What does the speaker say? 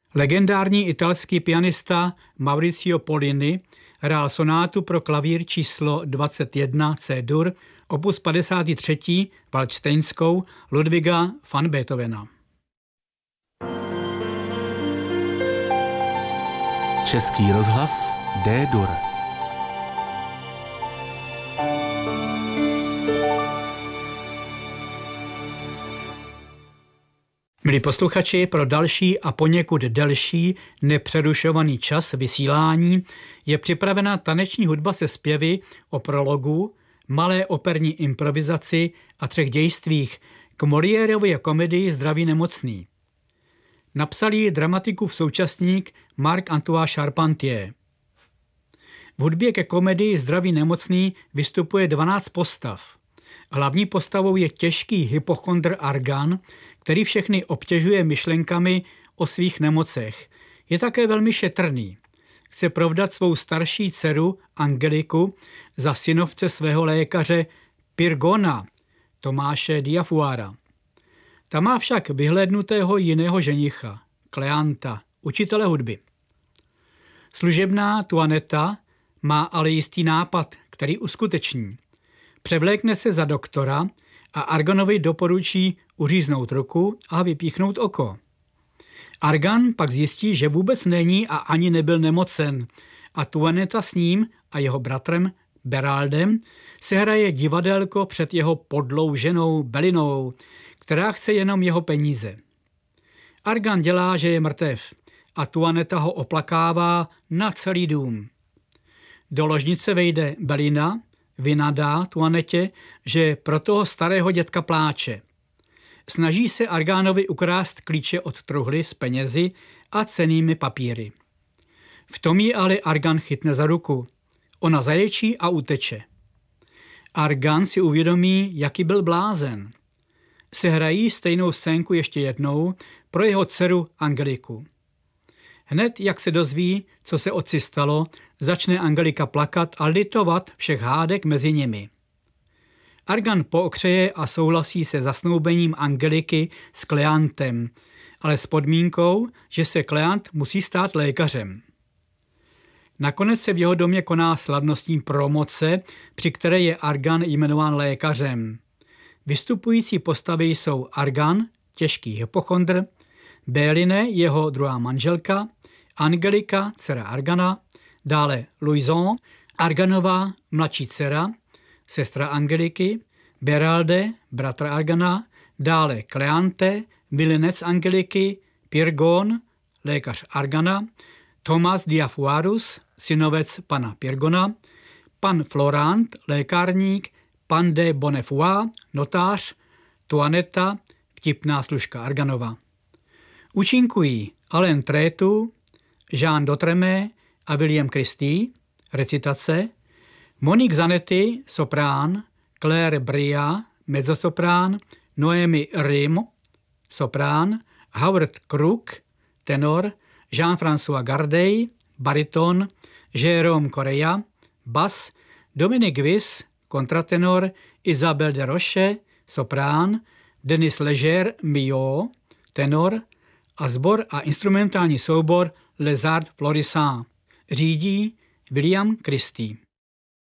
Legendární italský pianista Maurizio Pollini hrál sonátu pro klavír číslo 21 C-dur, opus 53. Valdštejnskou Ludwiga van Beethovena. Český rozhlas D-dur. Milí posluchači, pro další a poněkud delší nepřerušovaný čas vysílání je připravena taneční hudba se zpěvy o prologu, malé operní improvizaci a 3 dějstvích k Moliérově komedii Zdraví nemocný. Napsal ji dramatikův současník Marc-Antoine Charpentier. V hudbě ke komedii Zdraví nemocný vystupuje 12 postav. Hlavní postavou je těžký hypochondr Argan, který všechny obtěžuje myšlenkami o svých nemocech. Je také velmi šetrný. Chce provdat svou starší dceru Angeliku za synovce svého lékaře Pirgona, Tomáše Diafuara. Ta má však vyhlédnutého jiného ženicha, Kleanta, učitele hudby. Služebná Tuaneta má ale jistý nápad, který uskuteční. Převlékne se za doktora a Arganovi doporučí uříznout ruku a vypíchnout oko. Argan pak zjistí, že vůbec není a ani nebyl nemocen a Tuaneta s ním a jeho bratrem Beraldem se hraje divadélko před jeho podlou ženou Belinou, která chce jenom jeho peníze. Argan dělá, že je mrtev a Tuaneta ho oplakává na celý dům. Do ložnice vejde Belina, vynadá Tuanetě, že pro toho starého dětka pláče. Snaží se Arganovi ukrást klíče od truhly s penězi a cennými papíry. V tom ji ale Argan chytne za ruku. Ona zaječí a uteče. Argan si uvědomí, jaký byl blázen. Sehrají stejnou scénku ještě jednou pro jeho dceru Angeliku. Hned, jak se dozví, co se otci stalo, začne Angelika plakat a litovat všech hádek mezi nimi. Argan pookřeje a souhlasí se zasnoubením Angeliky s Kleantem, ale s podmínkou, že se Kleant musí stát lékařem. Nakonec se v jeho domě koná slavnostní promoce, při které je Argan jmenován lékařem. Vystupující postavy jsou Argan, těžký hypochondr, Béline, jeho druhá manželka, Angelika, dcera Argana, dále Louison, Arganova mladší dcera, sestra Angeliky, Beralde, bratr Argana, dále Kleante, milenec Angeliky, Pirgon, lékař Argana, Thomas Diafuarus, synovec pana Pirgona, pan Florant, lékárník, pan de Bonnefoy, notář, Tuaneta, vtipná služka Arganova. Účinkují Alain Trétu, Jean Dotremé a William Christie, recitace, Monique Zanetti, soprán, Claire Bria, mezzosoprán, Noémie Rim, soprán, Howard Crook, tenor, Jean-François Gardey, bariton, Jérôme Correia, bas, Dominique Wyss, kontratenor, Isabelle de Roche, soprán, Denis Leger, Mio, tenor a sbor a instrumentální soubor Les Arts Florissants. Řídí William Christie.